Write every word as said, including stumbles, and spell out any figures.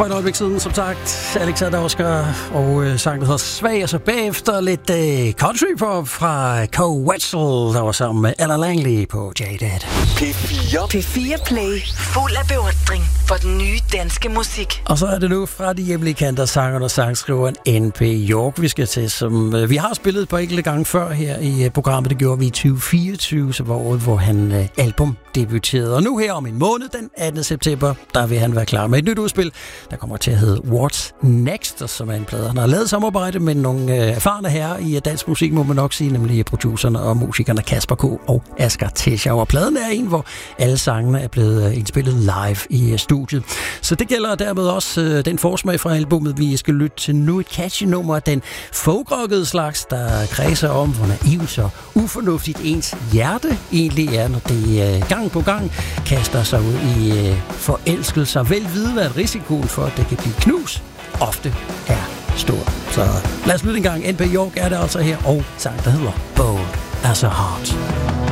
For et øjeblik siden, som sagt, Alexander Oscar og øh, sangen, der hedder Svag, og så bagefter lidt øh, country pop fra Coe Wetzel, der var sammen med Ella Langley på Jaded. P fire. P fire Play. Fuld af beundring for den nye danske musik. Og så er det nu fra de hjemlige kanter, sangeren og sangskriveren N P York, vi skal til, som øh, vi har spillet på enkelte gange før her i øh, programmet. Det gjorde vi i tyve fireogtyve, så var året, hvor han øh, album debuterede. Og nu her om en måned, den attende september, der vil han være klar med et nyt udspil, der kommer til at hedde What's Next, som er en plade. Han har lavet samarbejde med nogle øh, erfarne herrer i dansk musik, må man nok sige, nemlig producerne og musikerne Kasper K. og Asger Teschau. Og pladen er en, hvor alle sangene er blevet øh, indspillet live i øh, studiet. Så det gælder dermed også øh, den forsmag fra albumet, vi skal lytte til nu. Et catchy nummer af den folkrockede slags, der kredser om, hvor naivt og ufornuftigt ens hjerte egentlig er, når det øh, gang på gang kaster sig ud i øh, forelskelser, velvidende at risikoen for, at det kan blive knus, ofte er stor. Så lad os lytte en gang. N P York er det altså her, og sang, der hedder Bold as a Heart.